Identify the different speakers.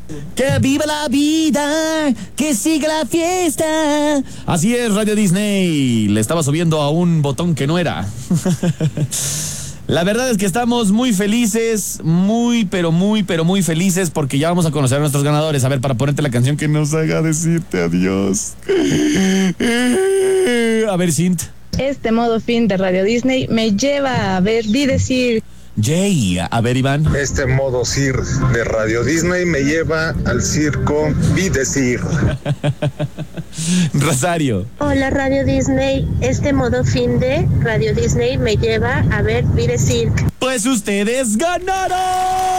Speaker 1: Que viva la vida, que siga la fiesta. Así es, Radio Disney. Le estaba subiendo a un botón que no era. La verdad es que estamos muy felices, muy felices porque ya vamos a conocer a nuestros ganadores. A ver, para ponerte la canción que nos haga decirte adiós. A ver, Sint.
Speaker 2: Este modo fin de Radio Disney me lleva a ver Videcir.
Speaker 1: Jay, a ver, Iván.
Speaker 3: Este modo CIR de Radio Disney me lleva al circo Videcir.
Speaker 1: Rosario.
Speaker 4: Hola Radio Disney, este modo fin de Radio Disney me lleva a ver Videcir.
Speaker 1: Pues ustedes ganaron.